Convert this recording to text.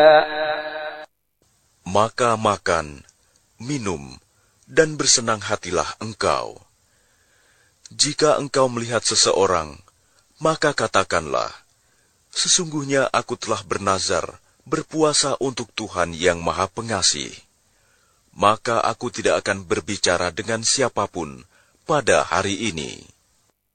Maka makan, minum, dan bersenang hatilah engkau. Jika engkau melihat seseorang, maka katakanlah, sesungguhnya aku telah bernazar, berpuasa untuk Tuhan yang Maha Pengasih. Maka aku tidak akan berbicara dengan siapapun pada hari ini.